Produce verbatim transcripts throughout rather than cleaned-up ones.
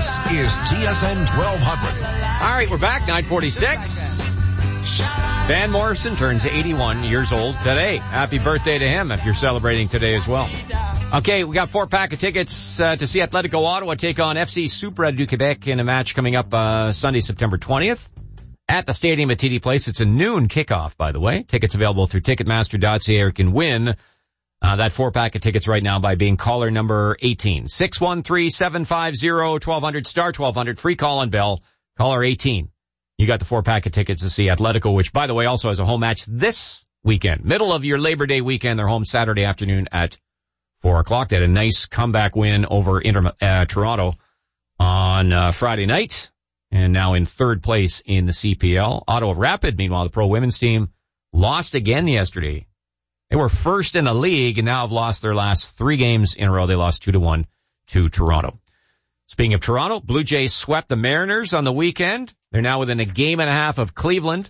This is T S N twelve hundred. All right, we're back, nine forty-six. Van Morrison turns eighty-one years old today. Happy birthday to him if you're celebrating today as well. Okay, we got four pack of tickets uh, to see Atletico Ottawa take on F C Supra du Quebec in a match coming up uh, Sunday, September twentieth. At the stadium at T D Place. It's a noon kickoff, by the way. Tickets available through Ticketmaster dot C A. You can win uh, that four-pack of tickets right now by being caller number eighteen. six one three, seven five zero, one two zero zero, star twelve hundred. Free call and bell. Caller eighteen. You got the four-pack of tickets to see Atletico, which, by the way, also has a home match this weekend. Middle of your Labor Day weekend. They're home Saturday afternoon at four o'clock. They had a nice comeback win over Inter- uh, Toronto on uh, Friday night. And now in third place in the C P L. Ottawa Rapid, meanwhile, the pro women's team, lost again yesterday. They were first in the league and now have lost their last three games in a row. They lost two to one to Toronto. Speaking of Toronto, Blue Jays swept the Mariners on the weekend. They're now within a game and a half of Cleveland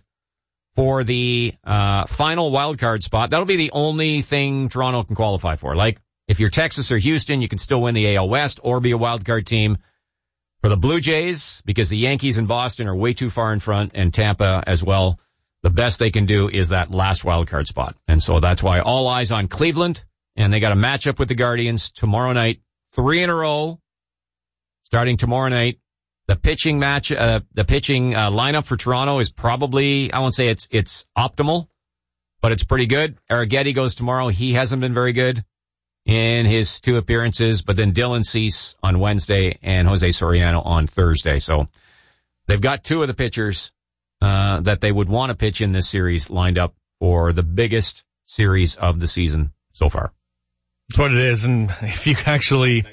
for the uh final wild card spot. That'll be the only thing Toronto can qualify for. Like, if you're Texas or Houston, you can still win the A L West or be a wild card team. For the Blue Jays, because the Yankees and Boston are way too far in front, and Tampa as well, the best they can do is that last wild card spot. And so that's why all eyes on Cleveland, and they got a matchup with the Guardians tomorrow night, three in a row, starting tomorrow night. The pitching match, uh, the pitching uh, lineup for Toronto is probably, I won't say it's it's optimal, but it's pretty good. Arrighetti goes tomorrow. He hasn't been very good in his two appearances, but then Dylan Cease on Wednesday and Jose Soriano on Thursday. So they've got two of the pitchers uh that they would want to pitch in this series lined up for the biggest series of the season so far. That's what it is, and if you actually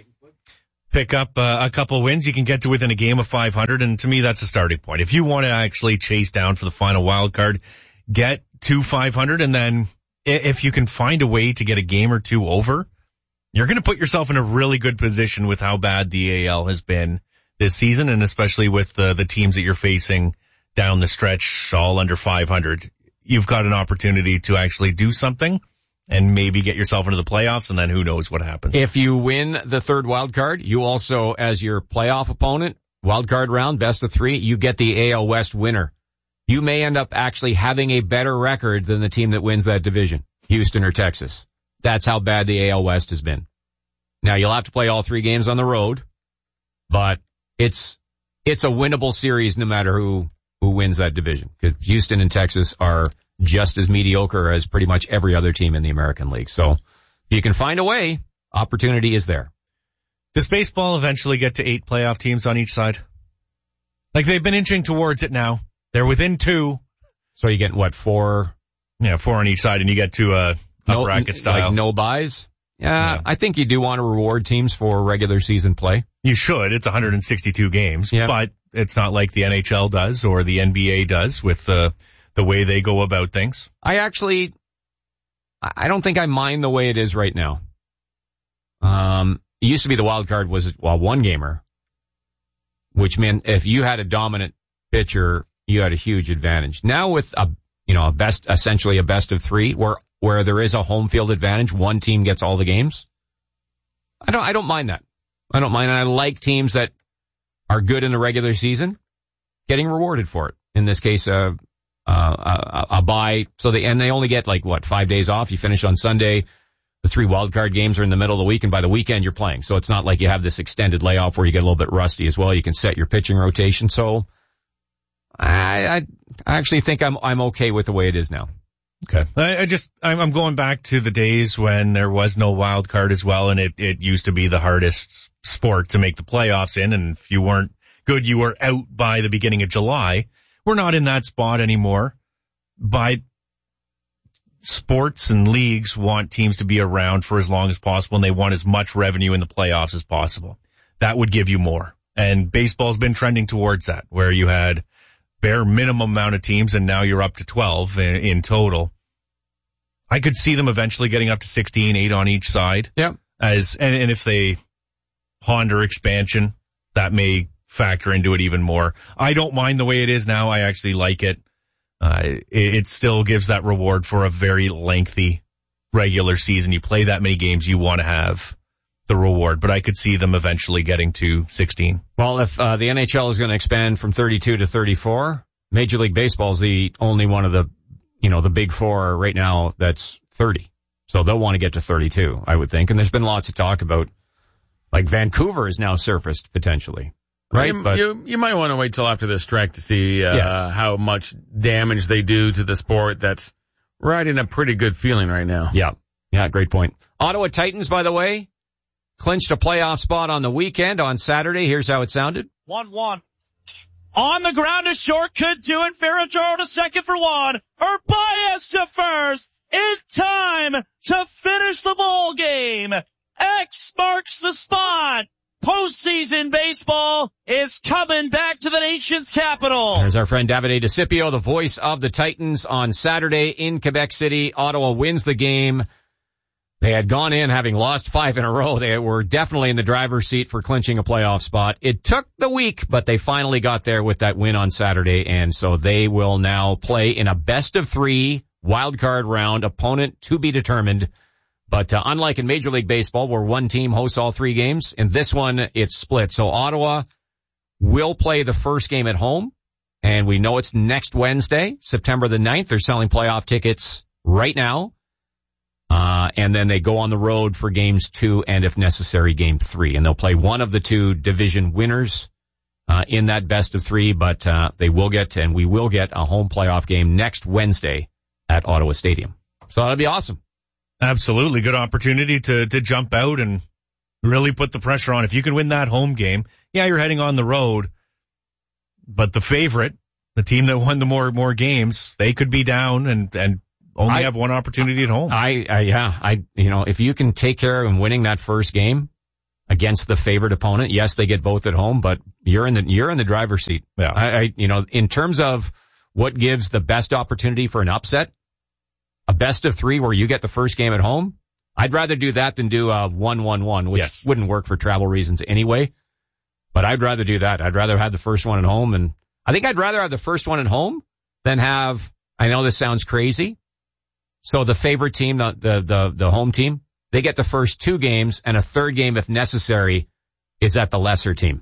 pick up uh, a couple wins, you can get to within a game of five hundred, and to me, that's a starting point. If you want to actually chase down for the final wild card, get to five hundred, and then if you can find a way to get a game or two over, you're going to put yourself in a really good position with how bad the A L has been this season, and especially with the, the teams that you're facing down the stretch, all under five hundred. You've got an opportunity to actually do something and maybe get yourself into the playoffs, and then who knows what happens. If you win the third wild card, you also, as your playoff opponent, wild card round, best of three, you get the A L West winner. You may end up actually having a better record than the team that wins that division, Houston or Texas. That's how bad the A L West has been. Now, you'll have to play all three games on the road, but it's it's a winnable series no matter who, who wins that division, because Houston and Texas are just as mediocre as pretty much every other team in the American League. So if you can find a way, opportunity is there. Does baseball eventually get to eight playoff teams on each side? Like, they've been inching towards it now. They're within two. So you get, what, four? Yeah, four on each side, and you get to a... No, bracket style. Like no buys? Yeah, yeah, I think you do want to reward teams for regular season play. You should. It's one hundred sixty-two games, yeah. But it's not like the N H L does or the N B A does with the the way they go about things. I actually, I don't think I mind the way it is right now. Um, it used to be the wild card was, well, one gamer, which meant if you had a dominant pitcher, you had a huge advantage. Now with a, you know, a best, essentially a best of three, where where there is a home field advantage, one team gets all the games. I don't, I don't mind that. I don't mind. I like teams that are good in the regular season getting rewarded for it. In this case, uh, uh, a, a bye. So they, and they only get like what, five days off. You finish on Sunday. The three wildcard games are in the middle of the week, and by the weekend you're playing. So it's not like you have this extended layoff where you get a little bit rusty as well. You can set your pitching rotation. So I, I, I actually think I'm, I'm okay with the way it is now. Okay. I, I just, I'm, I'm going back to the days when there was no wild card as well, and it, it used to be the hardest sport to make the playoffs in, and if you weren't good, you were out by the beginning of July. We're not in that spot anymore. By sports and leagues want teams to be around for as long as possible, and they want as much revenue in the playoffs as possible. That would give you more. And baseball's been trending towards that, where you had bare minimum amount of teams, and now you're up to twelve in, in total. I could see them eventually getting up to sixteen, eight on each side. Yeah. As and, and if they ponder expansion, that may factor into it even more. I don't mind the way it is now. I actually like it. Uh, it, it still gives that reward for a very lengthy regular season. You play that many games, you want to have the reward, but I could see them eventually getting to sixteen. Well, if uh, the N H L is going to expand from thirty-two to thirty-four, Major League Baseball is the only one of the, you know, the big four right now that's thirty. So they'll want to get to thirty-two, I would think. And there's been lots of talk about, like, Vancouver has now surfaced potentially, right? You, but you, you might want to wait till after the strike to see uh, Yes. how much damage they do to the sport that's riding a pretty good feeling right now. yeah, yeah, great point. Ottawa Titans, by the way, clinched a playoff spot on the weekend on Saturday. Here's how it sounded. one one. On the ground to short, could do it. Ferragamo to second for one. Urbias to first. In time to finish the ball game. X marks the spot. Postseason baseball is coming back to the nation's capital. There's our friend Davide DeCipio, the voice of the Titans on Saturday in Quebec City. Ottawa wins the game. They had gone in having lost five in a row. They were definitely in the driver's seat for clinching a playoff spot. It took the week, but they finally got there with that win on Saturday, and so they will now play in a best of three wild card round, opponent to be determined. But uh, unlike in Major League Baseball, where one team hosts all three games, in this one it's split. So Ottawa will play the first game at home, and we know it's next Wednesday, September the ninth. They're selling playoff tickets right now. Uh, and then they go on the road for games two and, if necessary, game three. And they'll play one of the two division winners, uh, in that best of three, but, uh, they will get, and we will get a home playoff game next Wednesday at Ottawa Stadium. So that'll be awesome. Absolutely. Good opportunity to, to jump out and really put the pressure on. If you can win that home game, yeah, you're heading on the road, but the favorite, the team that won the more, more games, they could be down and, and only I, have one opportunity at home. I, I, yeah, I, you know, if you can take care of winning that first game against the favored opponent, yes, they get both at home, but you're in the, you're in the driver's seat. Yeah. I, I, you know, in terms of what gives the best opportunity for an upset, a best of three where you get the first game at home, I'd rather do that than do a one one one, which yes. wouldn't work for travel reasons anyway. But I'd rather do that. I'd rather have the first one at home, and I think I'd rather have the first one at home than have, I know this sounds crazy, so the favorite team, the, the, the, the home team, they get the first two games, and a third game, if necessary, is at the lesser team.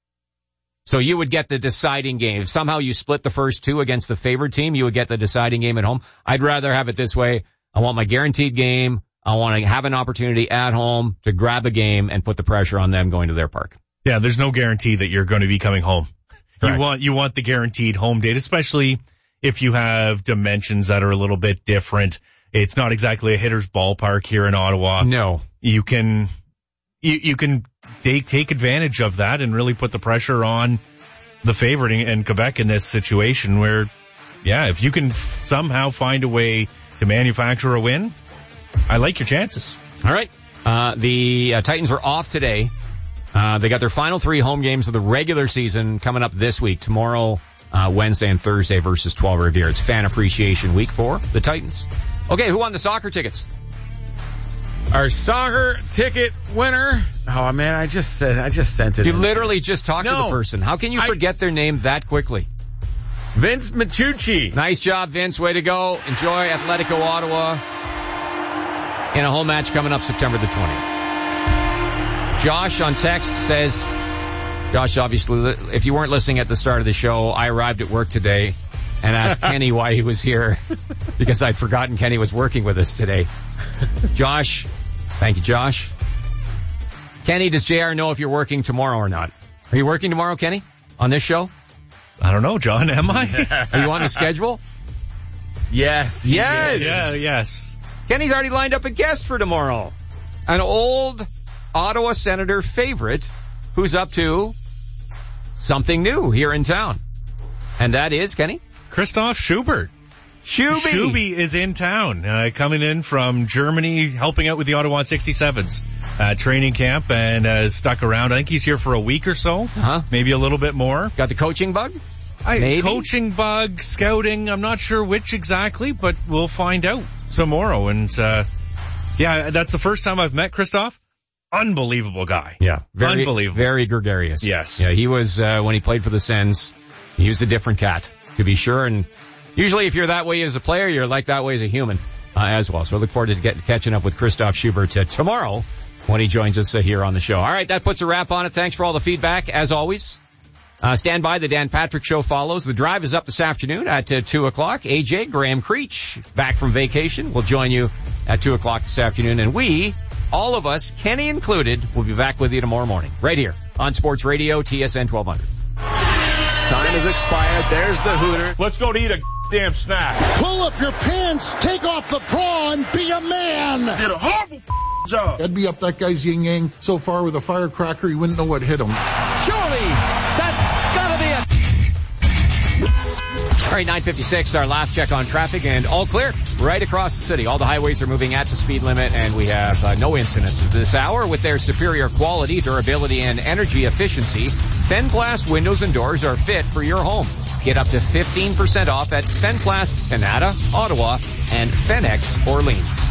So you would get the deciding game. If somehow you split the first two against the favored team, you would get the deciding game at home. I'd rather have it this way. I want my guaranteed game. I want to have an opportunity at home to grab a game and put the pressure on them going to their park. Yeah, there's no guarantee that you're going to be coming home. Correct. You want, you want the guaranteed home date, especially if you have dimensions that are a little bit different. It's not exactly a hitter's ballpark here in Ottawa. No. You can, you, you can take, take advantage of that and really put the pressure on the favorite in, in Quebec in this situation where, yeah, if you can somehow find a way to manufacture a win, I like your chances. All right. Uh, the uh, Titans are off today. Uh, they got their final three home games of the regular season coming up this week. Tomorrow, uh, Wednesday and Thursday versus twelve Revere. It's Fan Appreciation Week for the Titans. Okay, who won the soccer tickets? Our soccer ticket winner. Oh man, I just said, I just sent it. You in. literally just talked No. to the person. How can you I- forget their name that quickly? Vince Machucci. Nice job, Vince. Way to go. Enjoy Atletico Ottawa in a home match coming up September the twentieth. Josh on text says, Josh, obviously, if you weren't listening at the start of the show, I arrived at work today and asked Kenny why he was here because I'd forgotten Kenny was working with us today. Josh, thank you, Josh. Kenny, does J R know if you're working tomorrow or not? Are you working tomorrow, Kenny, on this show? I don't know, John, am I? Are you on the schedule? Yes. Yes. Yeah, yes. Kenny's already lined up a guest for tomorrow. An old Ottawa Senator favorite who's up to something new here in town. And that is, Kenny? Christoph Schubert. Shuby. Shuby is in town, uh, coming in from Germany, helping out with the Ottawa sixty-sevens uh, training camp, and uh, stuck around. I think he's here for a week or so, Uh-huh. maybe a little bit more. Got the coaching bug? I, Maybe. Coaching bug, scouting, I'm not sure which exactly, but we'll find out tomorrow. And uh yeah, that's the first time I've met Christoph. Unbelievable guy. Yeah. Very, Unbelievable. Very gregarious. Yes. Yeah, he was, uh, when he played for the Sens, he was a different cat, to be sure. And usually if you're that way as a player, you're like that way as a human, uh, as well. So I look forward to get, catching up with Christoph Schubert uh, tomorrow when he joins us uh, here on the show. All right, that puts a wrap on it. Thanks for all the feedback, as always. Uh, stand by. The Dan Patrick Show follows. The Drive is up this afternoon at uh, two o'clock. A J, Graham Creech, back from vacation, will join you at two o'clock this afternoon. And we, all of us, Kenny included, will be back with you tomorrow morning, right here on Sports Radio, T S N twelve hundred. Time has expired. There's the hooter. Let's go to eat a damn snack. Pull up your pants, take off the bra, and be a man. Did a horrible job. I'd be up that guy's yin-yang so far with a firecracker, he wouldn't know what hit him. Surely, that's gotta be it. All right, nine fifty-six, our last check on traffic, and all clear right across the city. All the highways are moving at the speed limit, and we have uh, no incidents this hour. With their superior quality, durability, and energy efficiency, Fenplast windows and doors are fit for your home. Get up to fifteen percent off at Fenplast Canada, Ottawa, and Fenex Orleans.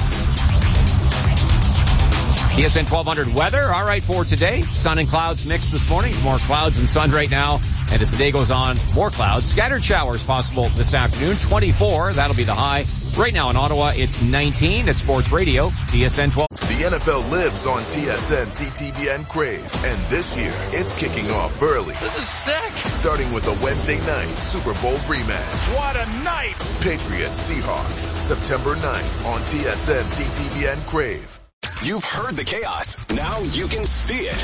T S N twelve hundred weather. All right for today. Sun and clouds mixed this morning. More clouds and sun right now. And as the day goes on, more clouds. Scattered showers possible this afternoon. twenty-four. That'll be the high. Right now in Ottawa, it's nineteen at Sports Radio, T S N twelve. The N F L lives on T S N, C T V N Crave. And this year, it's kicking off early. This is sick. Starting with a Wednesday night Super Bowl rematch. What a night. Patriots Seahawks, September ninth on T S N, C T V N Crave. You've heard the chaos. Now you can see it.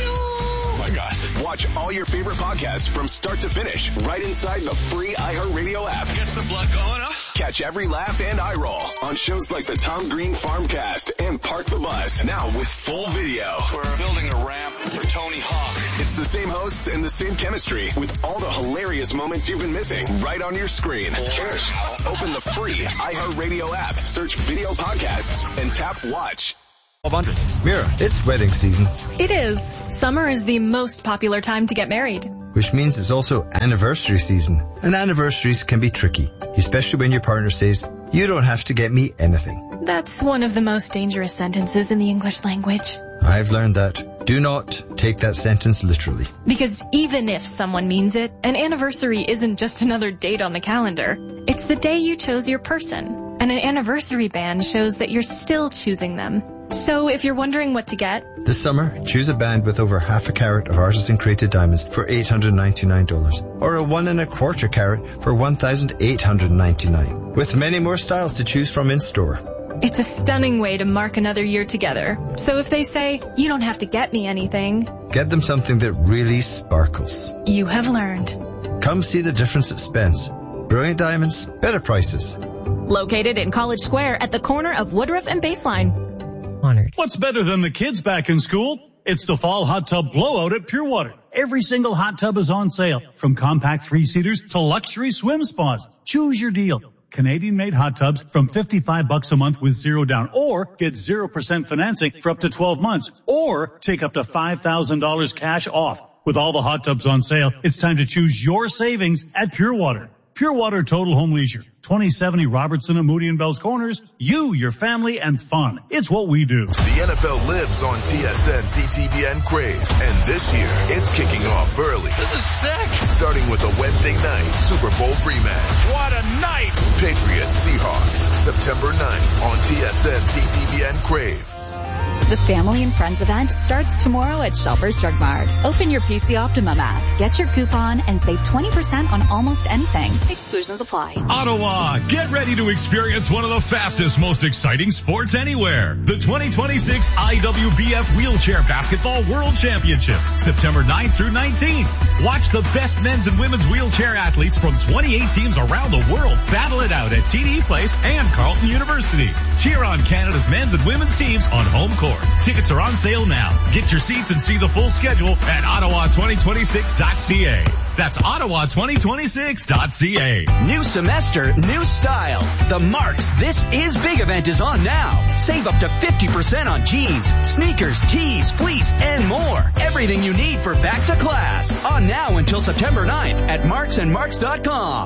Oh my gosh. Watch all your favorite podcasts from start to finish right inside the free iHeartRadio app. Gets the blood going, huh? Catch every laugh and eye roll on shows like the Tom Green Farmcast and Park the Bus. Now with full video. We're building a ramp for Tony Hawk. It's the same hosts and the same chemistry with all the hilarious moments you've been missing right on your screen. Cheers. Open the free iHeartRadio app, search video podcasts, and tap watch. twelve hundred. Mira, it's wedding season. It is. Summer is the most popular time to get married. Which means it's also anniversary season. And anniversaries can be tricky, especially when your partner says, you don't have to get me anything. That's one of the most dangerous sentences in the English language. I've learned that. Do not take that sentence literally. Because even if someone means it, an anniversary isn't just another date on the calendar. It's the day you chose your person. And an anniversary band shows that you're still choosing them. So if you're wondering what to get, this summer, choose a band with over half a carat of artisan-created diamonds for eight hundred ninety-nine dollars, or a one and a quarter carat for one thousand eight hundred ninety-nine dollars, with many more styles to choose from in store. It's a stunning way to mark another year together. So if they say, you don't have to get me anything, get them something that really sparkles. You have learned. Come see the difference at Spence. Brilliant diamonds, better prices. Located in College Square at the corner of Woodruff and Baseline. Honored. What's better than the kids back in school? It's the fall hot tub blowout at Pure Water. Every single hot tub is on sale, from compact three-seaters to luxury swim spas. Choose your deal. Canadian-made hot tubs from fifty-five bucks a month with zero down, or get zero percent financing for up to twelve months, or take up to five thousand dollars cash off. With all the hot tubs on sale, it's time to choose your savings at Pure Water. Pure Water Total Home Leisure, twenty seventy Robertson and Moody and Bell's Corners. You, your family, and fun. It's what we do. The N F L lives on T S N, C T V N Crave. And this year, it's kicking off early. This is sick. Starting with a Wednesday night Super Bowl rematch. What a night. Patriots Seahawks, September ninth on T S N, C T V N Crave. The Family and Friends event starts tomorrow at Shoppers Drug Mart. Open your P C Optimum app, get your coupon, and save twenty percent on almost anything. Exclusions apply. Ottawa, get ready to experience one of the fastest, most exciting sports anywhere. The twenty twenty-six I W B F Wheelchair Basketball World Championships, September ninth through nineteenth. Watch the best men's and women's wheelchair athletes from twenty-eight teams around the world battle it out at T D Place and Carleton University. Cheer on Canada's men's and women's teams on home court. Tickets are on sale now. Get your seats and see the full schedule at ottawa twenty twenty-six dot c a. That's ottawa twenty twenty-six dot c a. New semester, new style. The Marks This Is Big event is on now. Save up to fifty percent on jeans, sneakers, tees, fleece, and more. Everything you need for back to class. On now until September ninth at marks and marks dot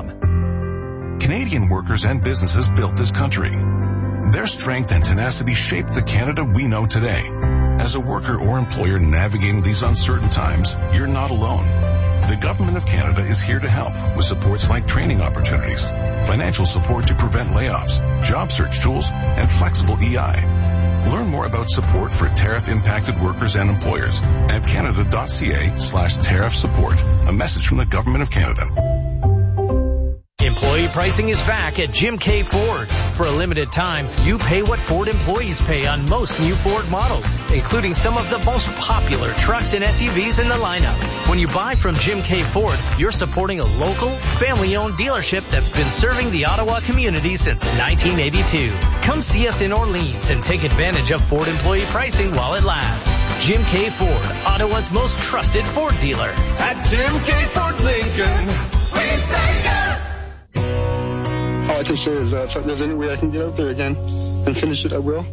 com. Canadian workers and businesses built this country. Their strength and tenacity shaped the Canada we know today. As a worker or employer navigating these uncertain times, you're not alone. The Government of Canada is here to help with supports like training opportunities, financial support to prevent layoffs, job search tools, and flexible E I. Learn more about support for tariff-impacted workers and employers at canada.ca slash tariff support. A message from the Government of Canada. Employee pricing is back at Jim K. Ford. For a limited time, you pay what Ford employees pay on most new Ford models, including some of the most popular trucks and S U Vs in the lineup. When you buy from Jim K. Ford, you're supporting a local, family-owned dealership that's been serving the Ottawa community since nineteen eighty-two. Come see us in Orleans and take advantage of Ford employee pricing while it lasts. Jim K. Ford, Ottawa's most trusted Ford dealer. At Jim K. Ford Lincoln, we say yes! All I can say is uh, if there's any way I can get out there again and finish it, I will.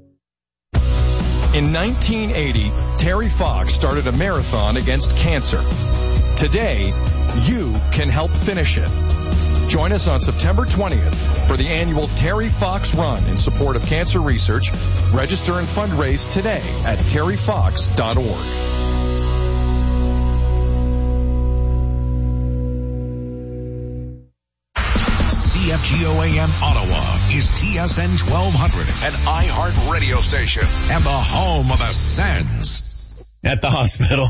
In nineteen eighty, Terry Fox started a marathon against cancer. Today, you can help finish it. Join us on September twentieth for the annual Terry Fox Run in support of cancer research. Register and fundraise today at terry fox dot org. C F G O A M Ottawa is T S N twelve hundred, an iHeart radio station and the home of the Sens. At the hospital.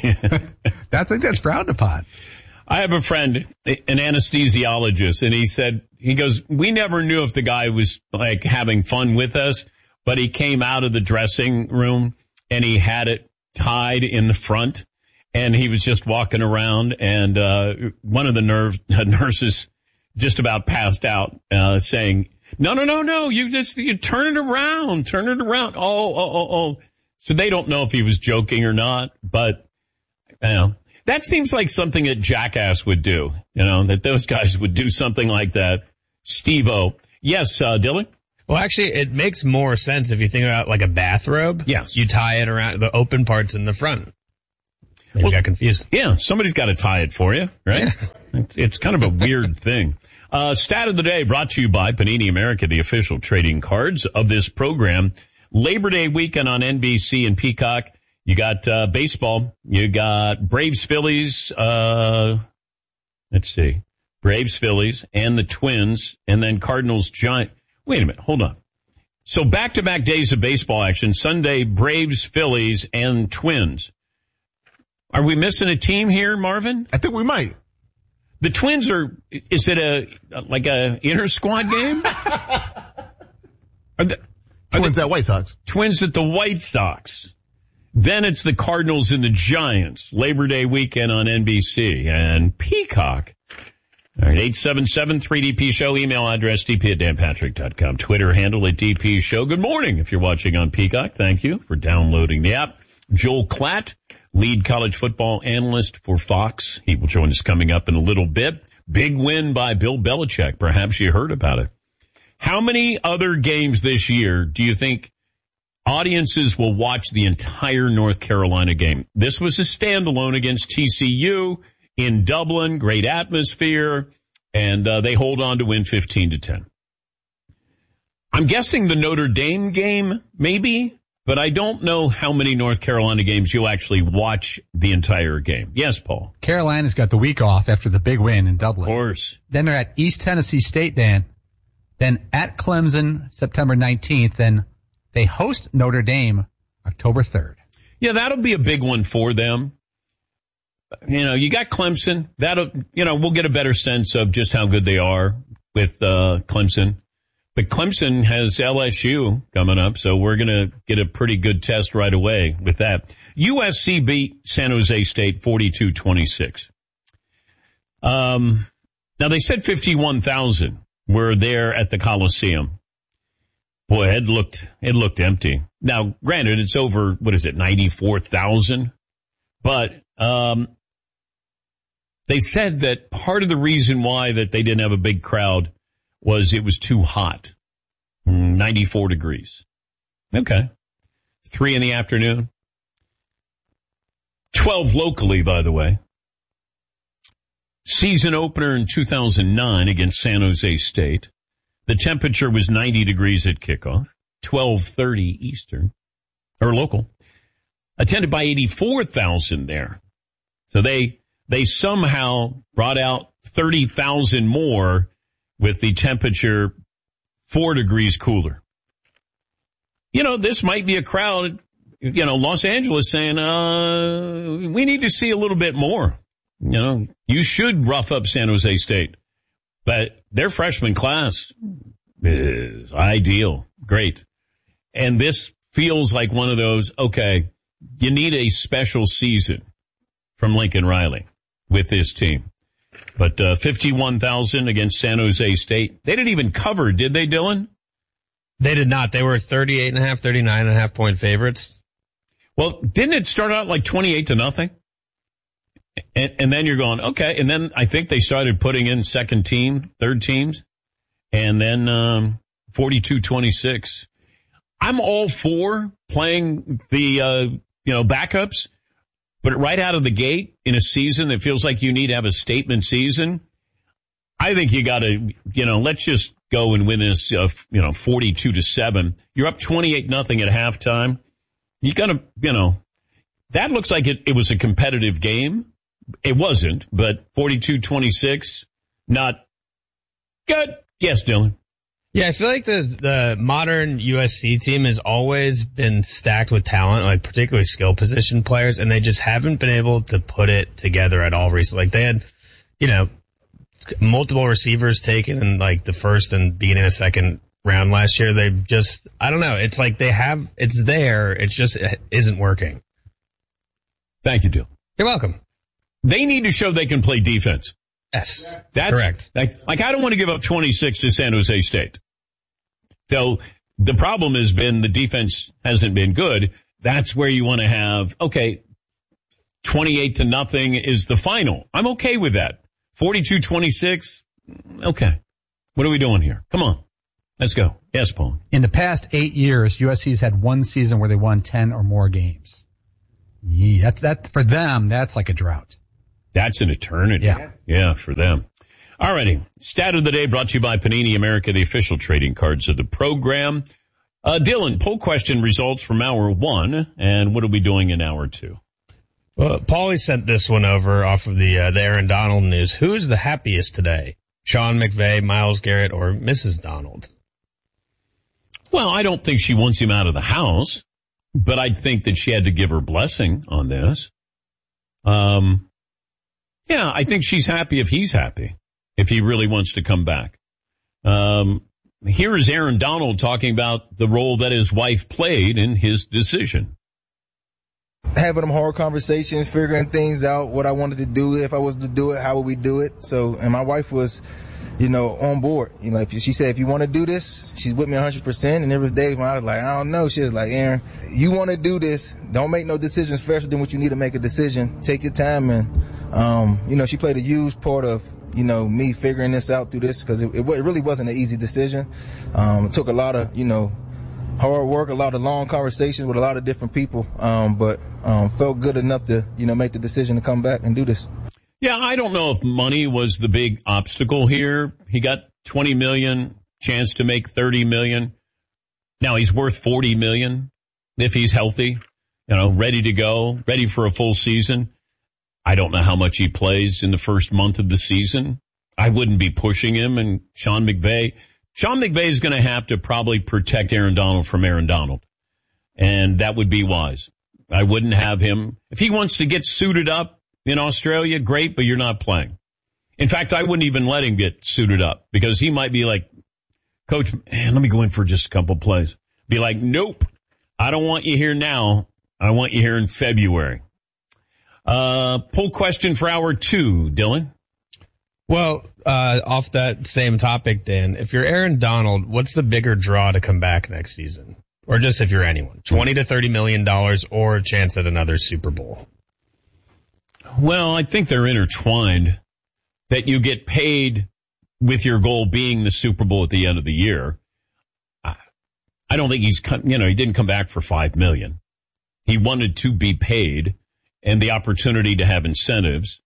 I think that's frowned upon. I have a friend, an anesthesiologist, and he said, he goes, we never knew if the guy was like having fun with us, but he came out of the dressing room and he had it tied in the front and he was just walking around and, uh, one of the nerve, uh, nurses just about passed out, uh, saying, no, no, no, no, you just, you turn it around, turn it around. Oh, oh, oh, oh. So they don't know if he was joking or not, but, you know, that seems like something that Jackass would do, you know, that those guys would do something like that. Steve-O. Yes, uh, Dylan? Well, actually, it makes more sense if you think about like a bathrobe. Yes. You tie it around the open parts in the front. Maybe well, got confused. Yeah, somebody's got to tie it for you, right? Yeah. It's, it's kind of a weird thing. Uh, stat of the day brought to you by Panini America, the official trading cards of this program. Labor Day weekend on N B C and Peacock. You got, uh, baseball. You got Braves, Phillies, uh, let's see, Braves, Phillies, and the Twins, and then Cardinals, Giant. Wait a minute, hold on. So back-to-back days of baseball action. Sunday, Braves, Phillies, and Twins. Are we missing a team here, Marvin? I think we might. The Twins are, is it a, like a inter-squad game? are the, are Twins the, at White Sox. Twins at the White Sox. Then it's the Cardinals and the Giants. Labor Day weekend on N B C and Peacock. All right, eight seven seven three D P show. Email address d p at dan patrick dot com. Twitter handle at D P show. Good morning if you're watching on Peacock. Thank you for downloading the app. Joel Klatt, lead college football analyst for Fox. He will join us coming up in a little bit. Big win by Bill Belichick. Perhaps you heard about it. How many other games this year do you think audiences will watch the entire North Carolina game? This was a standalone against T C U in Dublin. Great atmosphere. And uh, they hold on to win fifteen to ten. I'm guessing the Notre Dame game, maybe. But I don't know how many North Carolina games you'll actually watch the entire game. Yes, Paul. Carolina's got the week off after the big win in Dublin. Of course. Then they're at East Tennessee State, Dan. Then at Clemson, September nineteenth. Then they host Notre Dame October third. Yeah, that'll be a big one for them. You know, you got Clemson. That'll, you know, we'll get a better sense of just how good they are with uh Clemson. But Clemson has L S U coming up, so we're going to get a pretty good test right away with that. U S C beat San Jose State forty-two twenty-six. Um, now, they said fifty-one thousand were there at the Coliseum. Boy, it looked, it looked empty. Now, granted, it's over, what is it, ninety-four thousand? But um, they said that part of the reason why that they didn't have a big crowd was it was too hot. ninety-four degrees. Okay. Three in the afternoon. twelve locally, by the way. Season opener in two thousand nine against San Jose State. The temperature was ninety degrees at kickoff. twelve thirty Eastern. Or local. Attended by eighty-four thousand there. So they, they somehow brought out thirty thousand more with the temperature four degrees cooler. you know, this might be a crowd, you know, Los Angeles saying, uh, we need to see a little bit more. You know, you should rough up San Jose State. But their freshman class is ideal. Great. And this feels like one of those, okay, you need a special season from Lincoln Riley with this team. But uh, fifty-one thousand against San Jose State. They didn't even cover, did they, Dylan? They did not. They were thirty-eight and a half, thirty-nine and a half point favorites. Well, didn't it start out like twenty-eight to nothing? And, and then you're going, okay. And then I think they started putting in second team, third teams. And then um, forty-two twenty-six. I'm all for playing the, uh, you know, backups. But right out of the gate in a season that feels like you need to have a statement season, I think you got to, you know, let's just go and win this, uh, you know, forty-two to seven. You're up twenty-eight nothing at halftime. You got to, you know, that looks like it, it was a competitive game. It wasn't, but forty-two twenty-six, not good. Yes, Dylan. Yeah, I feel like the the modern U S C team has always been stacked with talent, like particularly skill position players, and they just haven't been able to put it together at all recently. Like they had, you know, multiple receivers taken in like the first and beginning of the second round last year. They just, I don't know. It's like they have, it's there. It's just, it isn't working. Thank you, Dylan. You're welcome. They need to show they can play defense. Yes. That's correct. Like, like I don't want to give up twenty-six to San Jose State. So the problem has been the defense hasn't been good. That's where you want to have, okay, twenty-eight to nothing is the final. I'm okay with that. forty-two twenty-six. Okay. What are we doing here? Come on. Let's go. Yes, Paul. In the past eight years, U S C's had one season where they won ten or more games. Yeah, that's that for them. That's like a drought. That's an eternity. Yeah, yeah, for them. All righty. Stat of the day brought to you by Panini America, the official trading cards of the program. Uh, Dylan, poll question results from hour one, and what are we doing in hour two? Well, Paulie sent this one over off of the uh, the Aaron Donald news. Who is the happiest today? Sean McVay, Myles Garrett, or Missus Donald? Well, I don't think she wants him out of the house, but I think that she had to give her blessing on this. Um, yeah, I think she's happy if he's happy, if he really wants to come back. Um, here is Aaron Donald talking about the role that his wife played in his decision. Having them hard conversations, figuring things out, what I wanted to do, if I was to do it, how would we do it? So, and my wife was, you know, on board. You know, if she said, if you want to do this, she's with me one hundred percent. And there was days when I was like, I don't know. She was like, Aaron, you want to do this. Don't make no decisions faster than what you need to make a decision. Take your time. And, um, you know, she played a huge part of, you know, me figuring this out through this because it, it really wasn't an easy decision. Um, it took a lot of, you know, hard work, a lot of long conversations with a lot of different people, um, but um, felt good enough to, you know, make the decision to come back and do this. Yeah, I don't know if money was the big obstacle here. He got twenty million dollars, chance to make thirty million dollars. Now he's worth forty million dollars if he's healthy, you know, ready to go, ready for a full season. I don't know how much he plays in the first month of the season. I wouldn't be pushing him, and Sean McVay. Sean McVay is going to have to probably protect Aaron Donald from Aaron Donald, and that would be wise. I wouldn't have him. If he wants to get suited up in Australia, great, but you're not playing. In fact, I wouldn't even let him get suited up because he might be like, Coach, man, let me go in for just a couple plays. Be like, nope, I don't want you here now. I want you here in February. Uh, poll question for hour two, Dylan. Well, uh, off that same topic, Dan, if you're Aaron Donald, what's the bigger draw to come back next season? Or just if you're anyone, twenty to thirty million dollars or a chance at another Super Bowl? Well, I think they're intertwined, that you get paid with your goal being the Super Bowl at the end of the year. I don't think he's, you know, he didn't come back for five million dollars. He wanted to be paid and the opportunity to have incentives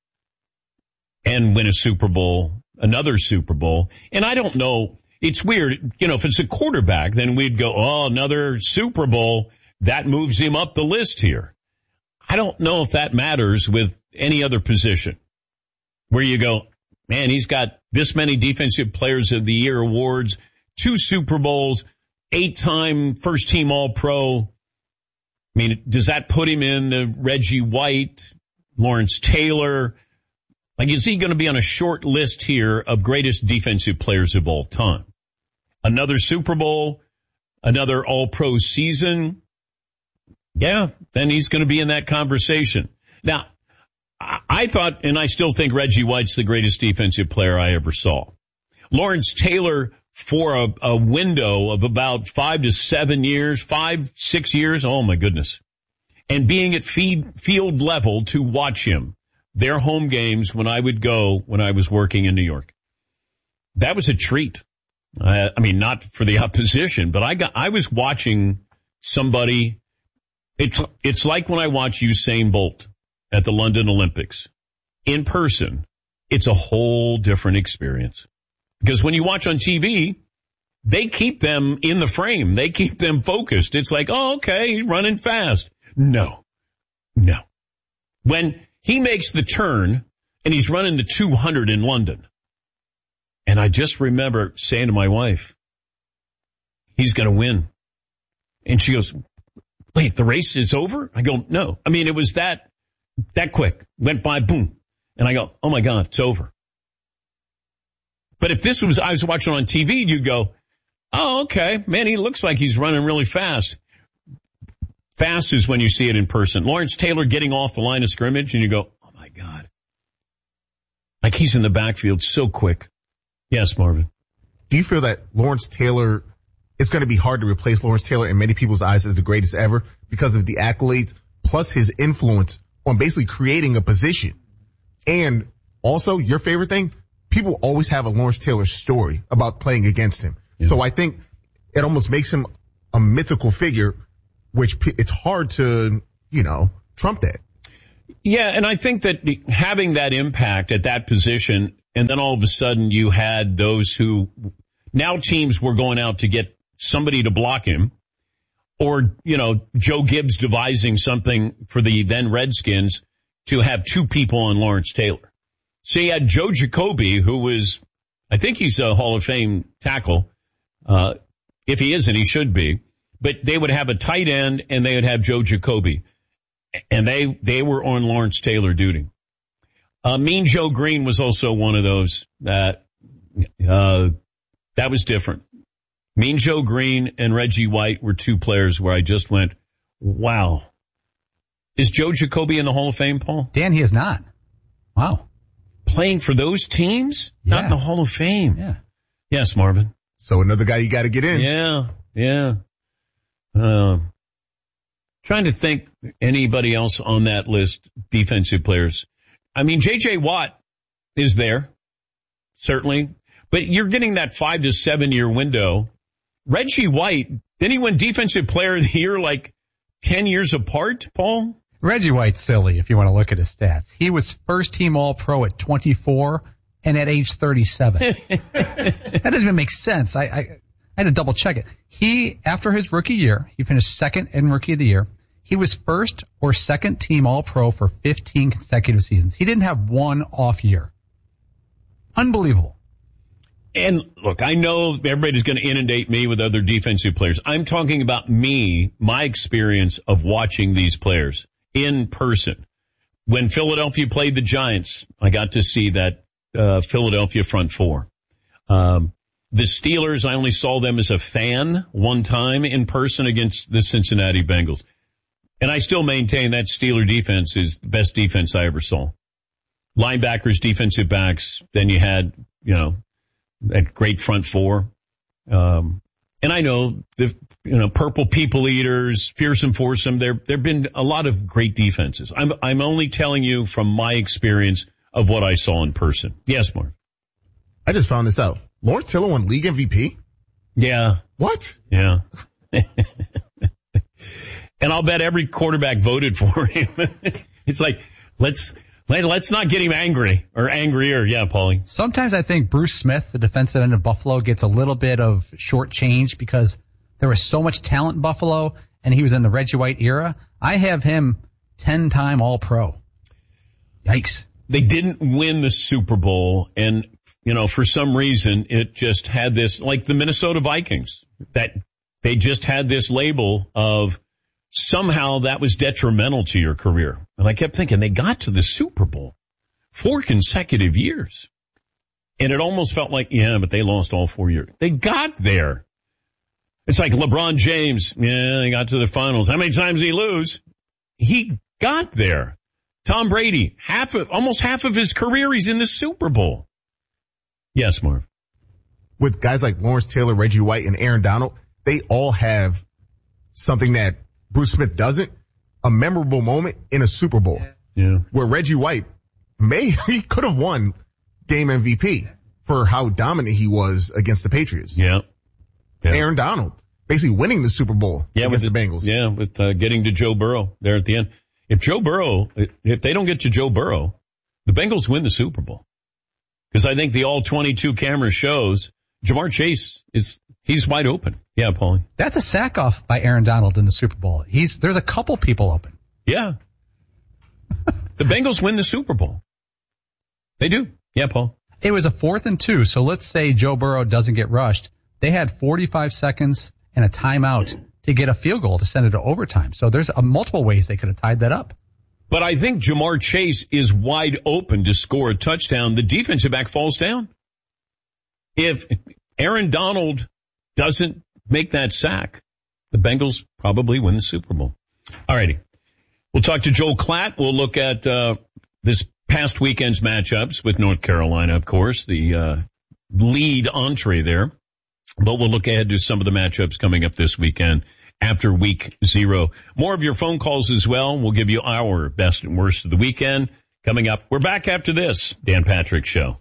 and win a Super Bowl, another Super Bowl. And I don't know, it's weird, you know, if it's a quarterback, then we'd go, oh, another Super Bowl, that moves him up the list here. I don't know if that matters with any other position where you go, man, he's got this many Defensive Players of the Year awards, two Super Bowls. eight-time first-team All-Pro. I mean, does that put him in the Reggie White, Lawrence Taylor? Like, is he going to be on a short list here of greatest defensive players of all time? Another Super Bowl, another All-Pro season? Yeah, then he's going to be in that conversation. Now, I thought, and I still think Reggie White's the greatest defensive player I ever saw. Lawrence Taylor, for a, a window of about five to seven years, five, six years, oh my goodness. And being at feed, field level to watch him, their home games when I would go when I was working in New York. That was a treat. Uh, I mean, not for the opposition, but I got, I was watching somebody. It's, it's like when I watch Usain Bolt at the London Olympics in person. It's a whole different experience because when you watch on T V, they keep them in the frame. They keep them focused. It's like, oh, okay, he's running fast. No, no. When he makes the turn and he's running the two hundred in London. And I just remember saying to my wife, he's going to win. And she goes, wait, the race is over? I go, no. I mean, it was that, that quick. Went by, boom. And I go, oh my God, it's over. But if this was, I was watching on T V, you'd go, oh, okay, man, he looks like he's running really fast. Fast is when you see it in person. Lawrence Taylor getting off the line of scrimmage and you go, oh my God. Like he's in the backfield so quick. Yes, Marvin. Do you feel that Lawrence Taylor, it's going to be hard to replace Lawrence Taylor in many people's eyes as the greatest ever because of the accolades plus his influence on basically creating a position? And also, your favorite thing, people always have a Lawrence Taylor story about playing against him. Yeah. So I think it almost makes him a mythical figure, which it's hard to, you know, trump that. Yeah, and I think that having that impact at that position, and then all of a sudden you had those who, now teams were going out to get somebody to block him, or, you know, Joe Gibbs devising something for the then Redskins to have two people on Lawrence Taylor. So you had Joe Jacoby, who was, I think he's a Hall of Fame tackle. Uh, if he isn't, he should be. But they would have a tight end and they would have Joe Jacoby. And they, they were on Lawrence Taylor duty. Uh, Mean Joe Green was also one of those that, uh, that was different. Mean Joe Green and Reggie White were two players where I just went, wow. Is Joe Jacoby in the Hall of Fame, Paul? Dan, he is not. Wow. Playing for those teams? Yeah. Not in the Hall of Fame. Yeah. Yes, Marvin. So another guy you got to get in. Yeah, yeah. Uh, trying to think anybody else on that list, defensive players. I mean, J J Watt is there, certainly. But you're getting that five to seven year window. Reggie White, didn't he win Defensive Player of the Year like ten years apart, Paul? Reggie White's silly if you want to look at his stats. He was first team All-Pro at twenty-four and at age thirty-seven. That doesn't even make sense. I, I, I had to double check it. He, after his rookie year, he finished second in Rookie of the Year. He was first or second team All-Pro for fifteen consecutive seasons. He didn't have one off year. Unbelievable. And look, I know everybody's going to inundate me with other defensive players. I'm talking about me, my experience of watching these players in person. When Philadelphia played the Giants, I got to see that uh, Philadelphia front four. Um, the Steelers, I only saw them as a fan one time in person against the Cincinnati Bengals. And I still maintain that Steeler defense is the best defense I ever saw. Linebackers, defensive backs, then you had, you know, that great front four. Um, and I know the, you know, Purple People Eaters, Fearsome Foursome, there, there've been a lot of great defenses. I'm, I'm only telling you from my experience of what I saw in person. Yes, Mark. I just found this out. Lawrence Taylor won league M V P? Yeah. What? Yeah. And I'll bet every quarterback voted for him. It's like, let's, let, let's not get him angry or angrier. Yeah, Paulie. Sometimes I think Bruce Smith, the defensive end of Buffalo, gets a little bit of short change because there was so much talent in Buffalo and he was in the Reggie White era. I have him ten-time All-Pro. Yikes. They didn't win the Super Bowl, and, you know, for some reason it just had this, like the Minnesota Vikings, that They just had this label of somehow that was detrimental to your career. And I kept thinking, they got to the Super Bowl four consecutive years. And it almost felt like, yeah, but they lost all four years. They got there. It's like LeBron James. Yeah, they got to the finals. How many times did he lose? He got there. Tom Brady, half of, almost half of his career, he's in the Super Bowl. Yes, Marv. With guys like Lawrence Taylor, Reggie White, and Aaron Donald, they all have something that Bruce Smith doesn't, a memorable moment in a Super Bowl. Yeah. Where Reggie White may, he could have won game M V P for how dominant he was against the Patriots. Yeah. yeah. Aaron Donald basically winning the Super Bowl yeah, against with the, the Bengals. Yeah, with uh, getting to Joe Burrow there at the end. If Joe Burrow, if they don't get to Joe Burrow, the Bengals win the Super Bowl. Because I think the all twenty-two camera shows Jamar Chase is, he's wide open. Yeah, Paulie. That's a sack off by Aaron Donald in the Super Bowl. He's, there's a couple people open. Yeah. The Bengals win the Super Bowl. They do. Yeah, Paul. It was a fourth and two. So let's say Joe Burrow doesn't get rushed. They had forty-five seconds and a timeout to get a field goal to send it to overtime. So there's a multiple ways they could have tied that up. But I think Jamar Chase is wide open to score a touchdown. The defensive back falls down. If Aaron Donald doesn't make that sack, the Bengals probably win the Super Bowl. All righty. We'll talk to Joel Klatt. We'll look at uh this past weekend's matchups with North Carolina, of course, the uh lead entree there. But we'll look ahead to some of the matchups coming up this weekend after week zero. More of your phone calls as well. We'll give you our best and worst of the weekend coming up. We're back after this Dan Patrick Show.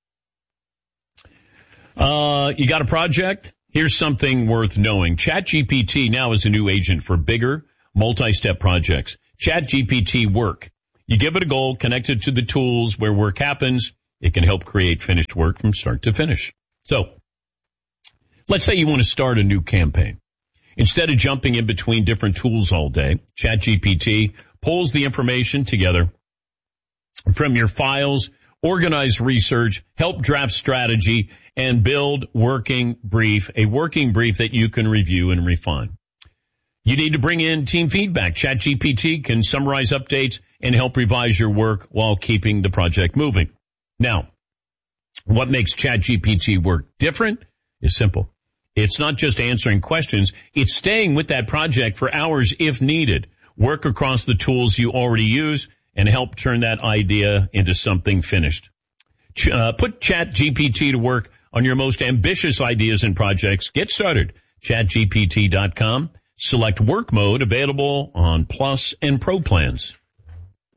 Uh, you got a project? Here's something worth knowing. ChatGPT now is a new agent for bigger, multi-step projects. ChatGPT Work. You give it a goal, connect it to the tools where work happens. It can help create finished work from start to finish. So, let's say you want to start a new campaign. Instead of jumping in between different tools all day, ChatGPT pulls the information together from your files, organize research, help draft strategy, and build working brief, a working brief that you can review and refine. You need to bring in team feedback. ChatGPT can summarize updates and help revise your work while keeping the project moving. Now, what makes ChatGPT Work different is simple. It's not just answering questions. It's staying with that project for hours if needed. Work across the tools you already use and help turn that idea into something finished. Ch- uh, put ChatGPT to work on your most ambitious ideas and projects. Get started. chat G P T dot com. Select work mode, available on Plus and Pro plans.